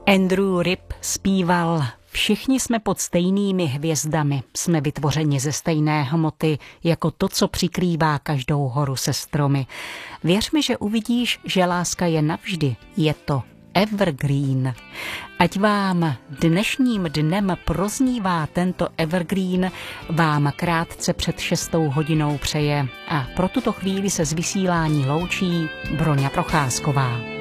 Andrew Ripp zpíval: Všichni jsme pod stejnými hvězdami, jsme vytvořeni ze stejné hmoty, jako to, co přikrývá každou horu se stromy. Věř mi, že uvidíš, že láska je navždy, je to evergreen. Ať vám dnešním dnem proznívá tento evergreen, vám krátce před 6. hodinou přeje a pro tuto chvíli se z vysílání loučí Broňa Procházková.